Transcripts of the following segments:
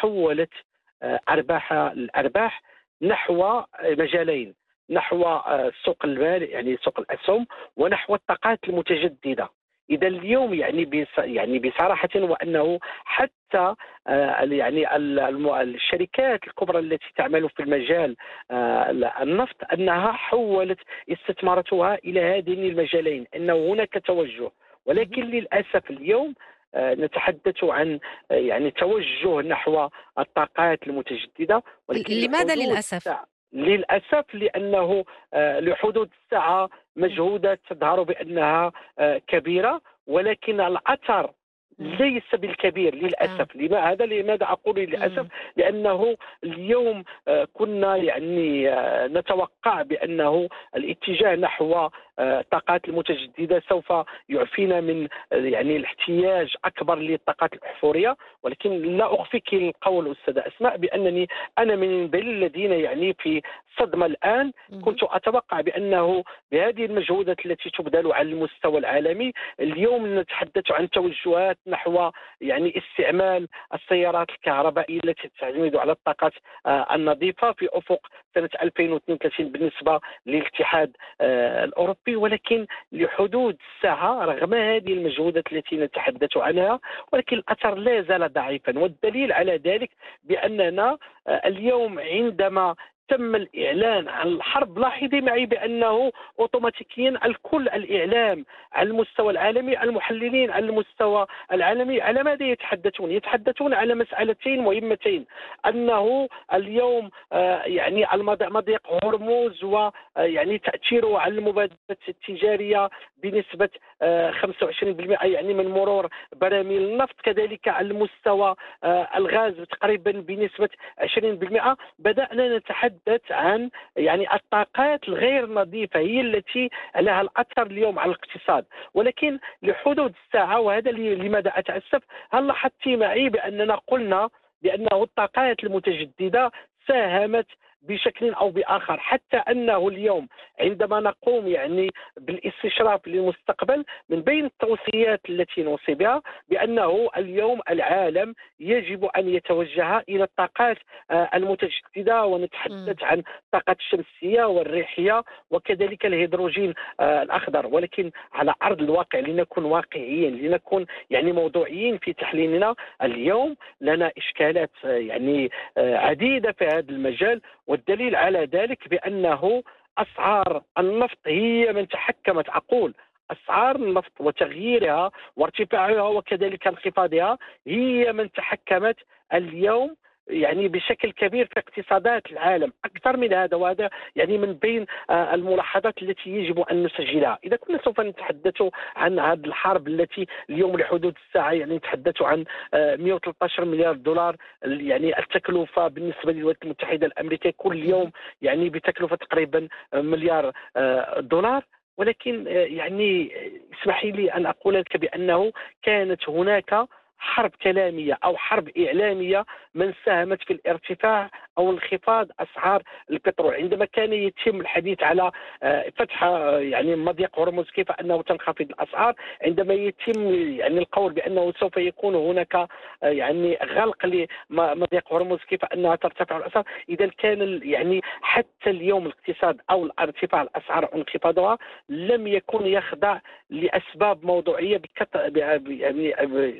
حولت الأرباح نحو مجالين، نحو سوق المال يعني سوق الأسهم، ونحو الطاقات المتجددة. إذا اليوم يعني يعني بصراحة وأنه حتى الشركات الكبرى التي تعمل في المجال النفط أنها حولت استثماراتها إلى هذين المجالين، أنه هناك توجه. ولكن اهم. للأسف اليوم نتحدث عن يعني توجه نحو الطاقات المتجددة، ولكن لماذا لحدود للأسف؟ الساعة للأسف لأنه لحدود الساعة إمم. مجهودات تظهر بأنها كبيرة، ولكن الأثر إمم. ليس بالكبير آه. للأسف. لماذا أقول للأسف؟ إمم. لأنه اليوم كنا يعني نتوقع بأنه الاتجاه نحو الطاقات المتجددة سوف يعفينا من يعني الاحتياج أكبر للطاقات الأحفورية. ولكن لا أخفيك القول أستاذة أسماء بأنني أنا من بين الذين يعني في صدمة الآن. اهم. كنت أتوقع بأنه بهذه المجهودات التي تبذل على المستوى العالمي اليوم نتحدث عن توجهات نحو يعني استعمال السيارات الكهربائية التي تعتمد على الطاقات النظيفة في أفق سنة 2032 بالنسبة للاتحاد الأوروبي. ولكن لحدود الساعة رغم هذه المجهودات التي نتحدث عنها، ولكن الأثر لا زال ضعيفا. والدليل على ذلك بأننا اليوم عندما تم الإعلان عن الحرب، لاحظي معي بأنه أوتوماتيكيا الكل الإعلام على المستوى العالمي، المحللين على المستوى العالمي على ماذا يتحدثون؟ يتحدثون على مسألتين مهمتين: أنه اليوم يعني مضيق هرمز ويعني تأثيره على المبادلات التجارية بنسبة 25% يعني من مرور براميل النفط، كذلك على المستوى الغاز تقريبا بنسبة 20%. بدأنا نتحدث عن يعني الطاقات الغير نظيفة هي التي لها الأثر اليوم على الاقتصاد. ولكن لحدود الساعة، وهذا لماذا أتأسف، هل لاحظت معي بأننا قلنا بأنه الطاقات المتجددة ساهمت بشكل أو بآخر، حتى أنه اليوم عندما نقوم يعني بالاستشراف للمستقبل من بين التوصيات التي نوصي بها بأنه اليوم العالم يجب أن يتوجه إلى الطاقات المتجددة، إمم. ونتحدث عن الطاقات الشمسية والريحية وكذلك الهيدروجين الأخضر. ولكن على أرض الواقع لنكون واقعيين، لنكون يعني موضوعيين في تحليلنا، اليوم لنا إشكالات يعني عديدة في هذا المجال. والدليل على ذلك بأنه أسعار النفط هي من تحكمت، أقول أسعار النفط وتغييرها وارتفاعها وكذلك انخفاضها هي من تحكمت اليوم يعني بشكل كبير في اقتصادات العالم أكثر من هذا. وهذا يعني من بين الملاحظات التي يجب أن نسجلها. إذا كنا سوف نتحدث عن هذه الحرب التي اليوم لحدود الساعة يعني نتحدث عن 113 مليار دولار يعني التكلفة بالنسبة للولايات المتحدة الأمريكية كل اهم. يوم يعني بتكلفة تقريبا مليار دولار. ولكن يعني اسمحي لي أن أقول لك بأنه كانت هناك حرب كلامية أو حرب إعلامية من ساهمت في الارتفاع أو انخفاض أسعار البترول. عندما كان يتم الحديث على فتح يعني مضيق هرمز كيف أنه تنخفض الأسعار، عندما يتم يعني القول بأنه سوف يكون هناك يعني غلق لمضيق هرمز كيف أنها ترتفع الأسعار. إذا كان يعني حتى اليوم الاقتصاد أو ارتفاع الأسعار أو انخفاضها لم يكن يخضع لأسباب موضوعية يعني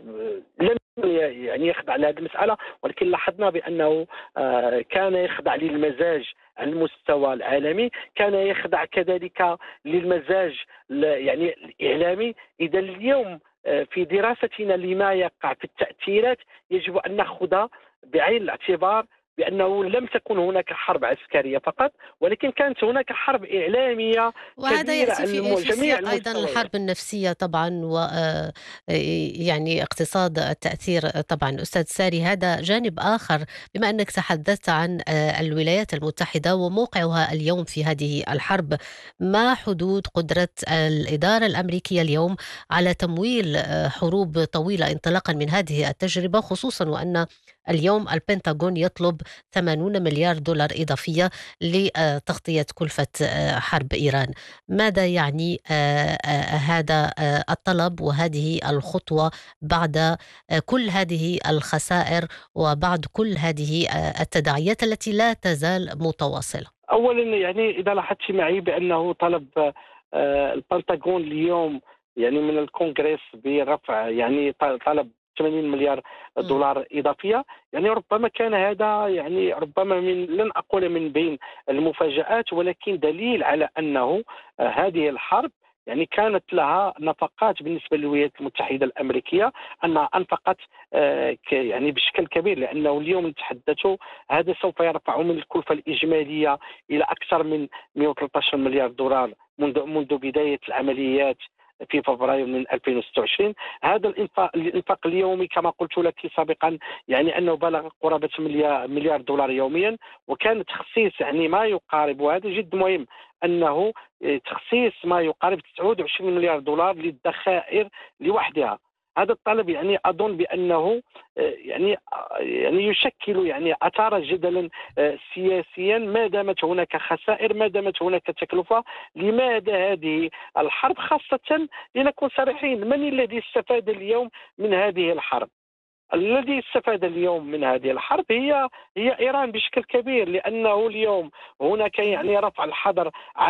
لم يعني يخضع لهذه المسألة. ولكن لاحظنا بأنه كان يخضع للمزاج على المستوى العالمي، كان يخضع كذلك للمزاج يعني الإعلامي. إذا اليوم في دراستنا لما يقع في التأثيرات يجب أن نأخذ بعين الاعتبار بأنه لم تكن هناك حرب عسكرية فقط، ولكن كانت هناك حرب إعلامية وهذا كبيرة يأتي على في جميع سياق أيضًا المستويات. الحرب النفسية طبعًا، و يعني اقتصاد التأثير طبعًا. أستاذ ساري، هذا جانب آخر، بما أنك تحدثت عن الولايات المتحدة وموقعها اليوم في هذه الحرب. ما حدود قدرة الإدارة الأمريكية اليوم على تمويل حروب طويلة انطلاقًا من هذه التجربة، خصوصًا وأن اليوم البنتاغون يطلب 80 مليار دولار إضافية لتغطية كلفة حرب إيران. ماذا يعني هذا الطلب وهذه الخطوة بعد كل هذه الخسائر وبعد كل هذه التداعيات التي لا تزال متواصلة؟ اولا يعني اذا لاحظت معي بانه طلب البنتاغون اليوم يعني من الكونغرس برفع يعني طلب 80 مليار مم. دولار اضافيه، يعني ربما كان هذا يعني ربما من لن اقول من بين المفاجآت، ولكن دليل على انه هذه الحرب يعني كانت لها نفقات بالنسبه للولايات المتحده الامريكيه، انها انفقت يعني بشكل كبير، لانه اليوم نتحدث هذا سوف يرفع من الكلفه الاجماليه الى اكثر من 113 مليار دولار منذ بدايه العمليات في فبراير من 2026. هذا الانفاق اليومي كما قلت لك سابقا يعني انه بلغ قرابه مليار دولار يوميا، وكان تخصيص يعني ما يقارب، وهذا جد مهم، انه تخصيص ما يقارب 29 مليار دولار للذخائر لوحدها. هذا الطلب يعني اظن بانه يعني يشكل يعني اثار جدلا سياسيا، ما دامت هناك خسائر، ما دامت هناك تكلفه. لماذا هذه الحرب خاصه؟ لنكون صريحين، من الذي استفاد اليوم من هذه الحرب؟ الذي استفاد اليوم من هذه الحرب هي ايران بشكل كبير، لانه اليوم هناك مهم. يعني رفع الحظر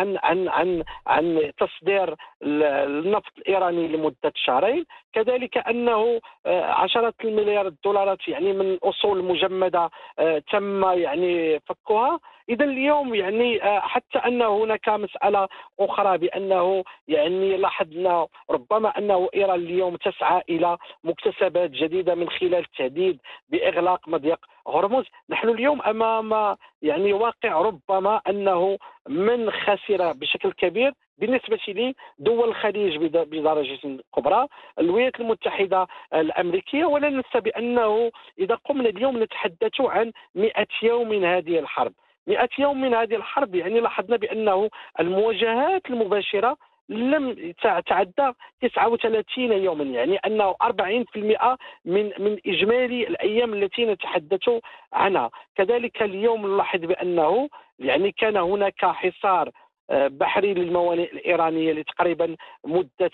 عن تصدير النفط الايراني لمده شهرين، كذلك انه عشرات المليارات الدولارات يعني من الاصول المجمده تم يعني فكها. اذا اليوم يعني حتى ان هناك مساله اخرى، بانه يعني لاحظنا ربما انه ايران اليوم تسعى الى مكتسبات جديده من خلال التهديد باغلاق مضيق هرمز. نحن اليوم امام يعني واقع ربما انه من خسر بشكل كبير بالنسبه لي دول الخليج بدرجه كبرى، الولايات المتحده الامريكيه. ولا ننسى بانه اذا قمنا اليوم نتحدث عن 100 يوم من هذه الحرب، 100 يوم من هذه الحرب، يعني لاحظنا بانه المواجهات المباشره لم تعدى 39 يوما، يعني انه 40% من اجمالي الايام التي نتحدث عنها. كذلك اليوم نلاحظ بانه يعني كان هناك حصار بحري للموانئ الايرانيه لتقريبا مده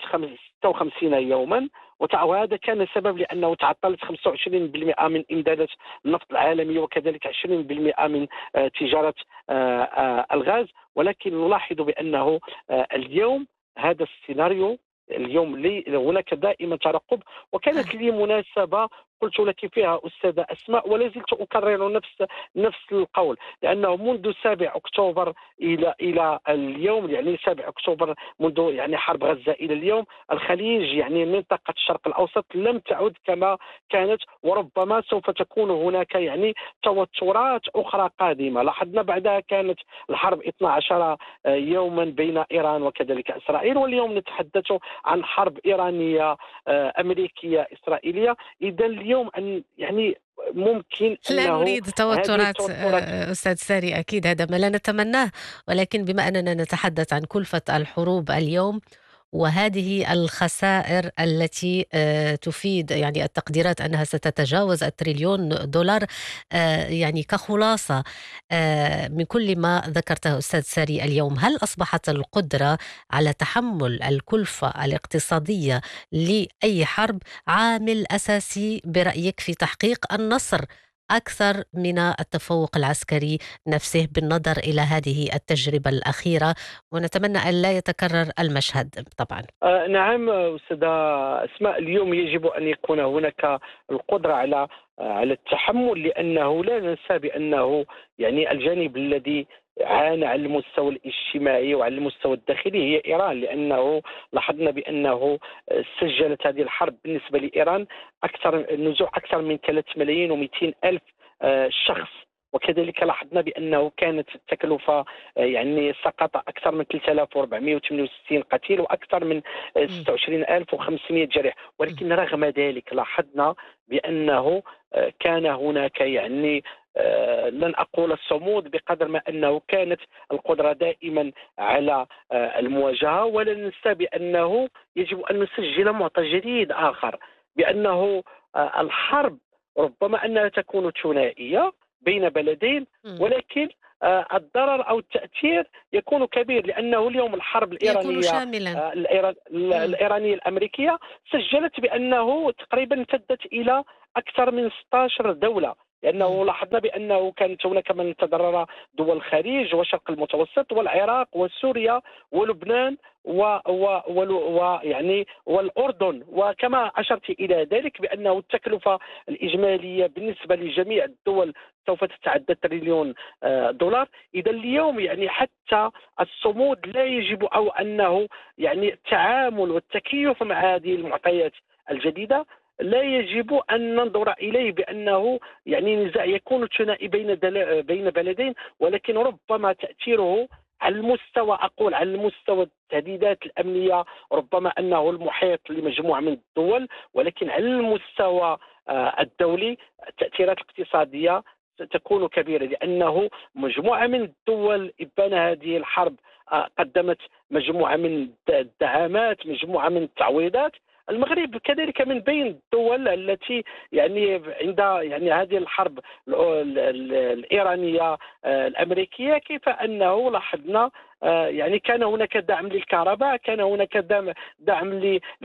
56 يوما، وهذا كان السبب لانه تعطلت 25% من امدادات النفط العالمي، وكذلك 20% من تجاره الغاز. ولكن نلاحظ بانه اليوم هذا السيناريو اليوم هناك دائما ترقب. وكانت لي مناسبة قلت لك فيها أستاذة أسماء، ولا زلت أكرر نفس القول، لأنه منذ 7 أكتوبر إلى اليوم، يعني 7 أكتوبر منذ يعني حرب غزة إلى اليوم، الخليج يعني منطقة الشرق الأوسط لم تعد كما كانت، وربما سوف تكون هناك يعني توترات أخرى قادمة. لاحظنا بعدها كانت الحرب 12 يوما بين إيران وكذلك إسرائيل، واليوم نتحدث عن حرب إيرانية أمريكية إسرائيلية. إذا اليوم أن يعني ممكن لا أنه نريد هذه توترات التوترات أستاذ ساري، أكيد هذا ما لا نتمناه، ولكن بما أننا نتحدث عن كلفة الحروب اليوم وهذه الخسائر التي تفيد يعني التقديرات أنها ستتجاوز التريليون دولار، يعني كخلاصة من كل ما ذكرته أستاذ ساري اليوم، هل أصبحت القدرة على تحمل الكلفة الاقتصادية لأي حرب عامل أساسي برأيك في تحقيق النصر أكثر من التفوق العسكري نفسه، بالنظر إلى هذه التجربة الأخيرة، ونتمنى أن لا يتكرر المشهد طبعا. نعم أستاذة أسماء، اليوم يجب أن يكون هناك القدرة على التحمل، لأنه لا ننسى بأنه يعني الجانب الذي عانى على المستوى الاجتماعي وعلى المستوى الداخلي هي إيران، لأنه لاحظنا بأنه سجلت هذه الحرب بالنسبة لإيران نزوح أكثر من 3 ملايين و200 ألف شخص. وكذلك لاحظنا بأنه كانت التكلفة يعني سقط أكثر من 3468 قتيل وأكثر من مم. 26500 جريح. مم. ولكن رغم ذلك لاحظنا بأنه كان هناك يعني لن أقول الصمود بقدر ما أنه كانت القدرة دائما على المواجهة. ولا ننسى بأنه يجب أن نسجل معطى جديد آخر، بأنه الحرب ربما أنها تكون ثنائية بين بلدين، مم. ولكن الضرر أو التأثير يكون كبير، لأنه اليوم الحرب يكون الإيرانية شاملا. مم. الإيرانية الأمريكية سجلت بأنه تقريبا امتدت إلى أكثر من 16 دولة، مم. لأنه لاحظنا بأنه كانت هناك من تضرر دول الخليج والشرق المتوسط والعراق وسوريا ولبنان ويعني والأردن. وكما أشرت إلى ذلك بأنه التكلفة الإجمالية بالنسبة لجميع الدول سوف تتعدى تريليون دولار. إذا اليوم يعني حتى الصمود لا يجب، أو أنه يعني التعامل والتكيف مع هذه المعطيات الجديدة لا يجب أن ننظر إليه بأنه يعني نزاع يكون ثنائي بين بلدين، ولكن ربما تأثيره على المستوى، أقول على المستوى التهديدات الأمنية ربما أنه المحيط لمجموعة من الدول، ولكن على المستوى الدولي التأثيرات الاقتصادية ستكون كبيرة، لأنه مجموعة من الدول إبان هذه الحرب قدمت مجموعة من الدعامات، مجموعة من التعويضات. المغرب كذلك من بين الدول التي يعني عند يعني هذه الحرب الإيرانية الأمريكية، كيف أنه لاحظنا يعني كان هناك دعم للكهرباء، كان هناك دعم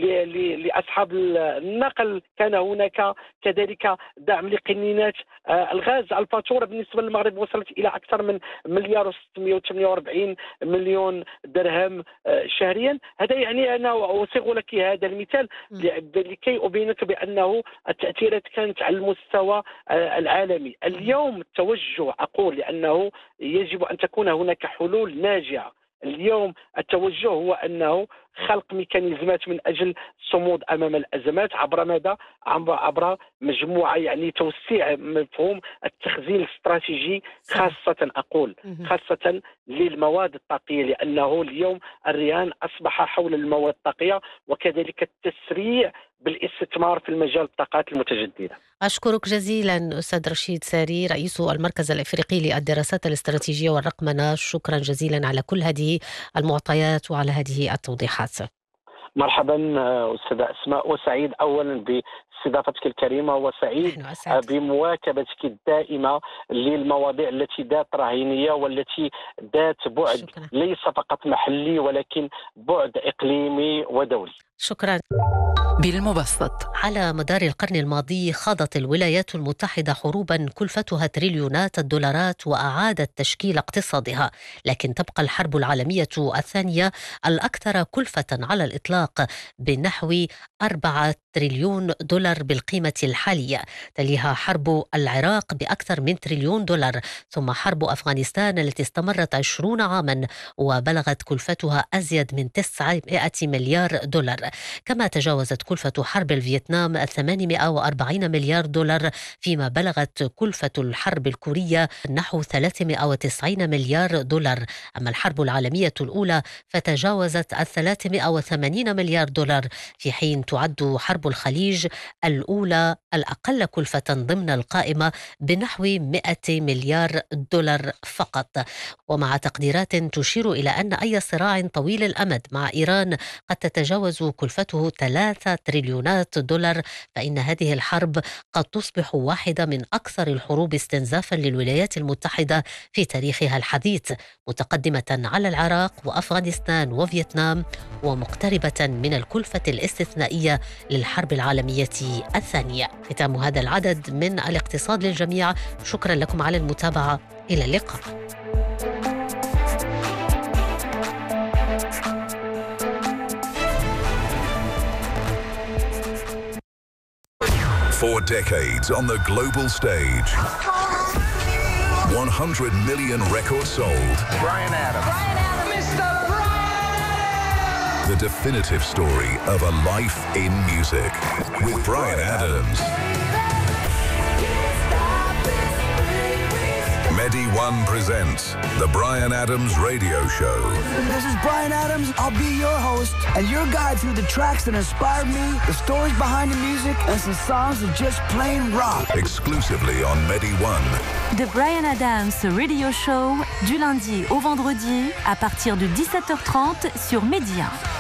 لأصحاب النقل، كان هناك كذلك دعم لقنينات الغاز. الفاتورة بالنسبة للمغرب وصلت إلى أكثر من مليار و648 مليون درهم شهريا. هذا يعني أنا أصيغ لك هذا المثال لكي أبينك بأنه التأثيرات كانت على المستوى العالمي. اليوم التوجه، أقول لأنه يجب أن تكون هناك حلول ناجعة. اليوم التوجه هو أنه خلق ميكانيزمات من أجل الصمود أمام الأزمات. عبر ماذا؟ عبر مجموعة يعني توسيع مفهوم التخزين الاستراتيجي، خاصة أقول خاصة للمواد الطاقية، لأنه اليوم الرهان أصبح حول المواد الطاقية، وكذلك التسريع بالاستثمار في المجال الطاقات المتجددة. أشكرك جزيلا أستاذ رشيد ساري، رئيس المركز الإفريقي للدراسات الاستراتيجية والرقمنة. شكرا جزيلا على كل هذه المعطيات وعلى هذه التوضيحات. مرحبا أستاذة أسماء، وسعيد أولا باستضافتك الكريمة، وسعيد نحن أسعد. بمواكبتك الدائمة للمواضيع التي ذات رهينية والتي ذات بعد شكرا. ليس فقط محلي ولكن بعد إقليمي ودولي. شكرا. بالمبسط، على مدار القرن الماضي خاضت الولايات المتحدة حروبا كلفتها تريليونات الدولارات وأعادت تشكيل اقتصادها، لكن تبقى الحرب العالمية الثانية الأكثر كلفة على الإطلاق بنحو 4 تريليون دولار بالقيمة الحالية، تليها حرب العراق بأكثر من تريليون دولار، ثم حرب أفغانستان التي استمرت 20 عاما وبلغت كلفتها أزيد من 900 مليار دولار، كما تجاوزت كلفة حرب الفيتنام 840 مليار دولار، فيما بلغت كلفة الحرب الكورية نحو 390 مليار دولار. أما الحرب العالمية الأولى فتجاوزت 380 مليار دولار، في حين تعد حرب الخليج الأولى الأقل كلفة ضمن القائمة بنحو 100 مليار دولار فقط. ومع تقديرات تشير إلى أن أي صراع طويل الأمد مع إيران قد تتجاوز كلفته 3 تريليونات دولار، فإن هذه الحرب قد تصبح واحدة من أكثر الحروب استنزافا للولايات المتحدة في تاريخها الحديث، متقدمة على العراق وأفغانستان وفيتنام، ومقتربة من الكلفة الاستثنائية للحرب العالمية الثانية. ختام هذا العدد من الاقتصاد للجميع. شكرا لكم على المتابعة. إلى اللقاء. For decades on the global stage, 100 million records sold. Bryan Adams. Mr. Bryan! The definitive story of a life in music with Bryan Adams. Medi1 presents The Bryan Adams Radio Show. This is Bryan Adams. I'll be your host and your guide through the tracks that inspired me, the stories behind the music, and some songs that just plain rock. Exclusively on Medi1. The Bryan Adams Radio Show, du lundi au vendredi à partir de 17h30 sur Média.